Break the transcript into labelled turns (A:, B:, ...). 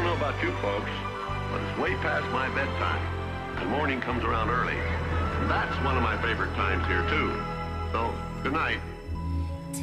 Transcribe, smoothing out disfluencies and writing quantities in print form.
A: know about you folks, but it's way past my bedtime, and morning comes around early. And that's one of my favorite times here, too. So, good night.